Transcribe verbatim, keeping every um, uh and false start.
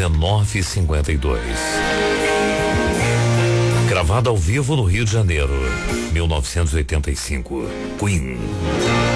dezenove e cinquenta e dois. Gravado ao vivo no Rio de Janeiro, mil novecentos e oitenta e cinco. Queen.